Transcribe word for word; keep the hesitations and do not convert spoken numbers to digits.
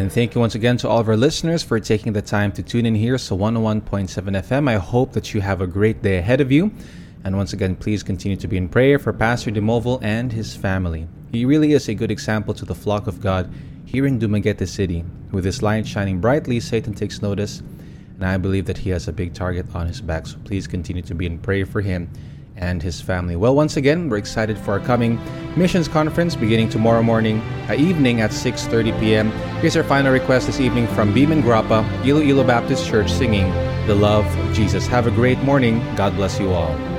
And thank you once again to all of our listeners for taking the time to tune in here to one oh one point seven F M. I hope that you have a great day ahead of you. And once again, please continue to be in prayer for Pastor Demovil and his family. He really is a good example to the flock of God here in Dumaguete City. With his light shining brightly, Satan takes notice, and I believe that he has a big target on his back. So please continue to be in prayer for him and his family. Well, once again, we're excited for our coming missions conference beginning tomorrow morning, uh, evening at six thirty p.m. Here's our final request this evening from Beeman Grappa, Iloilo Baptist Church, singing The Love of Jesus. Have a great morning. God bless you all.